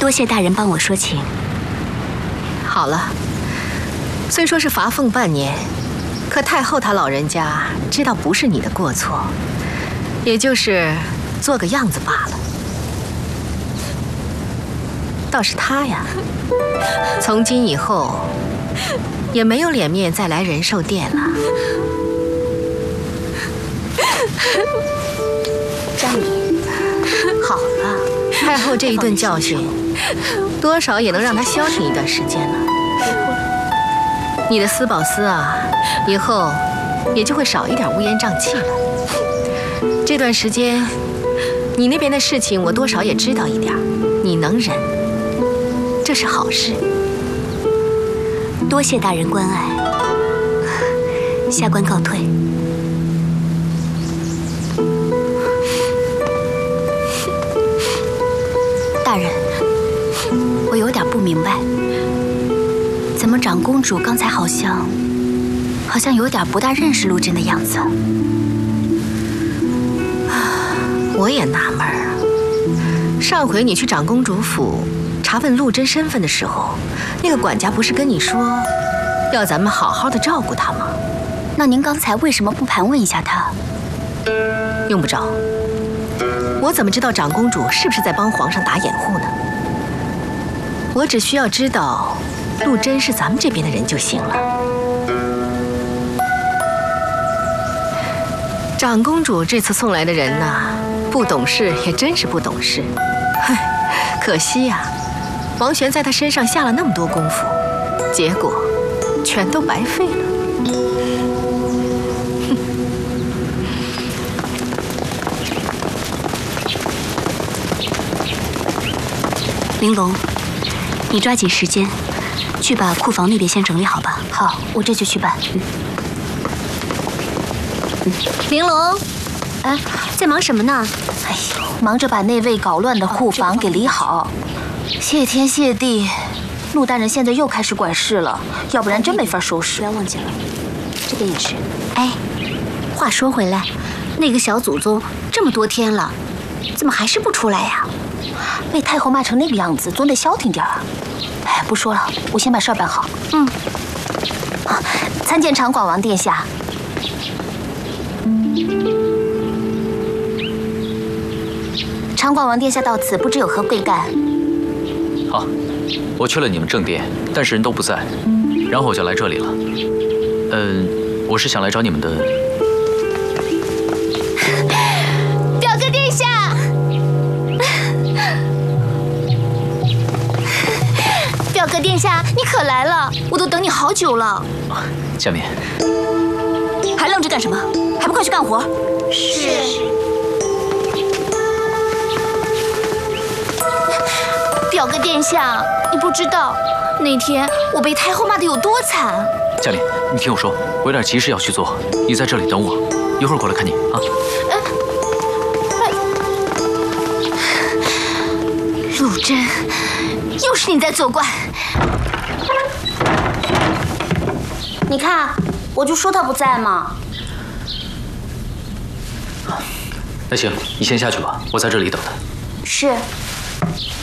多谢大人帮我说情。 好了，虽说是罚俸半年，可太后她老人家知道不是你的过错，也就是做个样子罢了。倒是她呀，从今以后也没有脸面再来仁寿殿了。 佳敏，好了， 太后这一顿教训，多少也能让她消停一段时间了。你的司宝司啊，以后也就会少一点乌烟瘴气了。这段时间，你那边的事情我多少也知道一点，你能忍，这是好事。 多谢大人关爱，下官告退。大人，我有点不明白，怎么长公主刚才好像有点不大认识陆贞的样子。 我也纳闷啊，上回你去长公主府查问陆贞身份的时候，那个管家不是跟你说，要咱们好好的照顾她吗？ 那您刚才为什么不盘问一下她？ 用不着，我怎么知道长公主是不是在帮皇上打掩护呢？我只需要知道陆贞是咱们这边的人就行了。长公主这次送来的人呐，不懂事也真是不懂事。唉，可惜呀，王玄在她身上下了那么多功夫，结果全都白费了。 玲珑，你抓紧时间，去把库房那边先整理好吧。好，我这就去办。玲珑，哎，在忙什么呢？ 哎呦，忙着把那位搞乱的库房给理好。谢天谢地，陆大人现在又开始管事了，要不然真没法收拾。 不要忘记了，这边也是。哎，话说回来，那个小祖宗这么多天了，怎么还是不出来呀？ 被太后骂成那个样子，总得消停点啊！哎，不说了，我先把事儿办好。 嗯。 啊，参见长广王殿下。长广王殿下到此，不知有何贵干？ 好，我去了你们正殿，但是人都不在，然后我就来这里了。我是想来找你们的表哥殿下。表哥殿下，你可来了，我都等你好久了。 佳敏， 还愣着干什么？还不快去干活？ 是。 表哥殿下，你不知道，那天我被太后骂得有多惨。 佳敏，你听我说，我有点急事要去做，你在这里等我，一会儿过来看你啊。 陆贞，又是你在作怪。你看，我就说他不在嘛。 那行，你先下去吧，我在这里等他。 是。